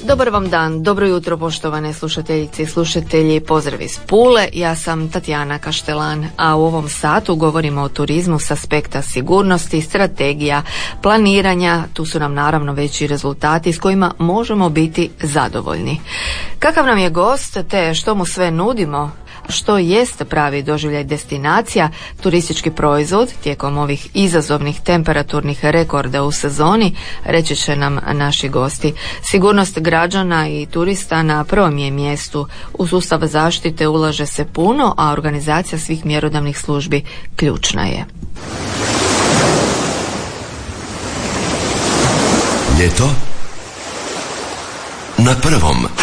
Dobar vam dan, dobro jutro poštovane slušateljice i slušatelji, pozdrav iz Pule, ja sam Tatjana Kaštelan, a u ovom satu govorimo o turizmu s aspekta sigurnosti, strategija, planiranja, tu su nam naravno već i rezultati s kojima možemo biti zadovoljni. Kakav nam je gost te što mu sve nudimo? Što jest pravi doživljaj destinacija, turistički proizvod tijekom ovih izazovnih temperaturnih rekorda u sezoni, reći će nam naši gosti. Sigurnost građana i turista na prvom je mjestu. U sustav zaštite ulaže se puno, a organizacija svih mjerodavnih službi ključna je. Ljeto na prvom.